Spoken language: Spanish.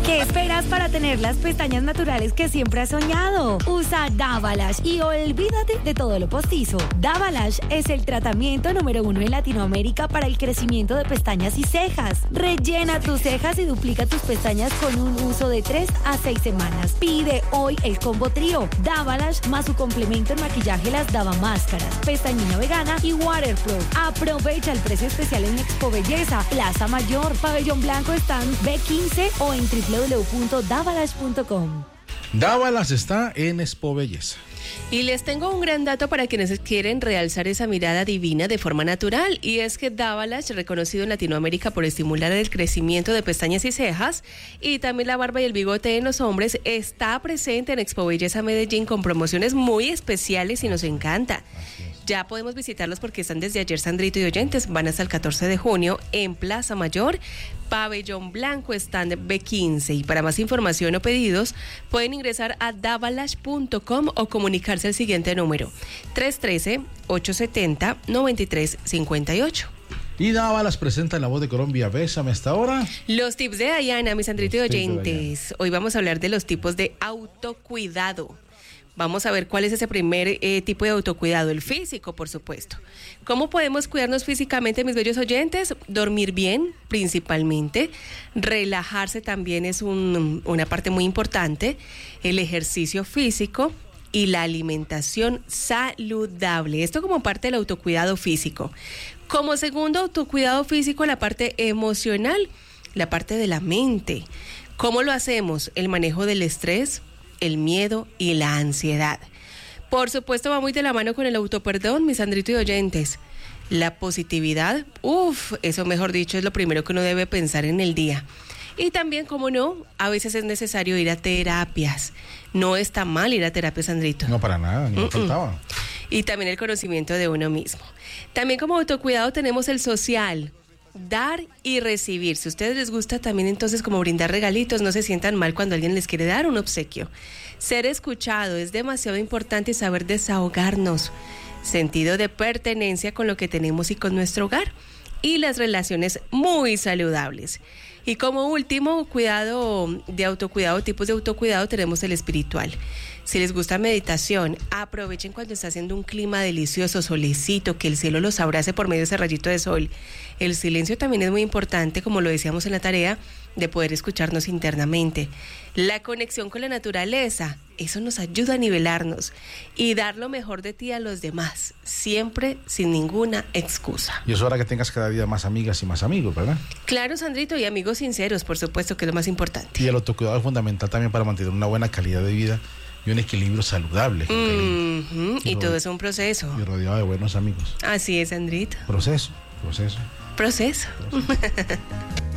¿Qué esperas para tener las pestañas naturales que siempre has soñado? Usa Davalash y olvídate de todo lo postizo. Davalash es el tratamiento número 1 en Latinoamérica para el crecimiento de pestañas y cejas. Rellena tus cejas y duplica tus pestañas con un uso de 3 a 6 semanas. Pide hoy el combo trío Davalash más su complemento en maquillaje, las Dava Máscaras, pestañina vegana y waterproof. Aprovecha el precio especial en Expo Belleza, Plaza Mayor, Pabellón Blanco, stand B15 o en www.davalash.com. Davalash está en Expo Belleza. Y les tengo un gran dato para quienes quieren realzar esa mirada divina de forma natural, y es que Davalash, reconocido en Latinoamérica por estimular el crecimiento de pestañas y cejas, y también la barba y el bigote en los hombres, está presente en Expo Belleza Medellín con promociones muy especiales y nos encanta. Ya podemos visitarlos porque están desde ayer, Sandrito y oyentes. Van hasta el 14 de junio en Plaza Mayor, Pabellón Blanco, stand B15. Y para más información o pedidos, pueden ingresar a davalash.com o comunicarse al siguiente número: 313-870-9358. Y Davalash presenta en La Voz de Colombia. Bésame hasta ahora. Los tips de Dayana, mis Sandrito y oyentes. Hoy vamos a hablar de los tipos de autocuidado. Vamos a ver cuál es ese primer tipo de autocuidado, el físico, por supuesto. ¿Cómo podemos cuidarnos físicamente, mis bellos oyentes? Dormir bien, principalmente. Relajarse también es una parte muy importante. El ejercicio físico y la alimentación saludable. Esto como parte del autocuidado físico. Como segundo autocuidado físico, la parte emocional, la parte de la mente. ¿Cómo lo hacemos? El manejo del estrés, el miedo y la ansiedad. Por supuesto, va muy de la mano con el autoperdón, mis Sandrito y oyentes. La positividad, eso mejor dicho, es lo primero que uno debe pensar en el día. Y también, como no, a veces es necesario ir a terapias. No está mal ir a terapia, Sandrito. No, para nada, ni me faltaba. Y también el conocimiento de uno mismo. También como autocuidado tenemos el social. Dar y recibir. Si a ustedes les gusta también entonces como brindar regalitos, no se sientan mal cuando alguien les quiere dar un obsequio. Ser escuchado es demasiado importante y saber desahogarnos. Sentido de pertenencia con lo que tenemos y con nuestro hogar. Y las relaciones muy saludables. Y como último, tipos de autocuidado, tenemos el espiritual. Si les gusta meditación, aprovechen cuando está haciendo un clima delicioso, solecito, que el cielo los abrace por medio de ese rayito de sol. El silencio también es muy importante, como lo decíamos en la tarea, de poder escucharnos internamente. La conexión con la naturaleza, eso nos ayuda a nivelarnos y dar lo mejor de ti a los demás, siempre sin ninguna excusa. Y es hora que tengas cada día más amigas y más amigos, ¿verdad? Claro, Sandrito, y amigos sinceros, por supuesto, que es lo más importante. Y el autocuidado es fundamental también para mantener una buena calidad de vida y un equilibrio saludable. Y todo es un proceso. Y rodeado de buenos amigos. Así es, Sandrito. Proceso. Proceso.